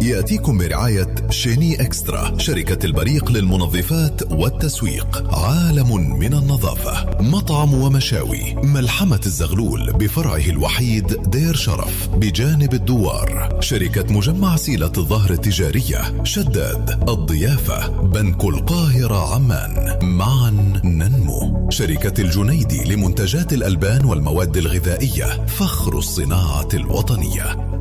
يأتيكم برعاية شيني إكسترا، شركة البريق للمنظفات والتسويق. عالم من النظافة، مطعم ومشاوي ملحمة الزغلول بفرعه الوحيد دير شرف بجانب الدوار. شركة مجمع سيلة الظهر التجارية. شداد الضيافة، بنك القاهرة عمان. معا ننمو. شركة الجنيدي لمنتجات الألبان والمواد الغذائية، فخر الصناعة الوطنية.